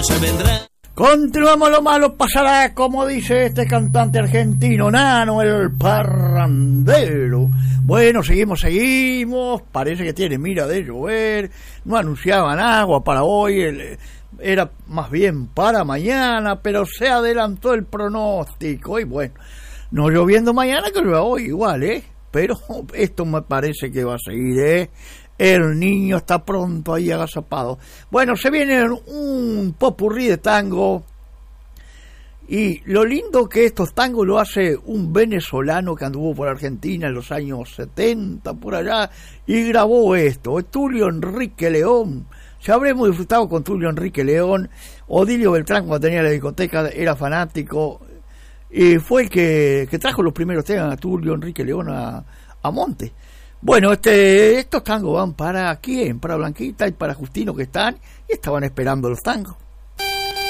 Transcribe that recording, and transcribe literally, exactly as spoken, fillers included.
Se vendrá. Continuamos, lo malo pasará, como dice este cantante argentino, Nano, el parrandero. Bueno, seguimos, seguimos, parece que tiene mira de llover, no anunciaban agua para hoy, el, era más bien para mañana, pero se adelantó el pronóstico y bueno, no lloviendo mañana que llueva hoy igual, ¿eh? Pero esto me parece que va a seguir, ¿eh? El niño está pronto ahí agazapado. Bueno, se viene un popurrí de tango. Y lo lindo que estos tangos lo hace un venezolano que anduvo por Argentina en los años setenta, por allá, y grabó esto. Es Tulio Enrique León. Ya habremos disfrutado con Tulio Enrique León. Odilio Beltrán, cuando tenía la discoteca, era fanático. Y fue el que, que trajo los primeros temas a Tulio Enrique León a, a Monte. Bueno, este, estos tangos van para quién, para Blanquita y para Justino, que están y estaban esperando los tangos.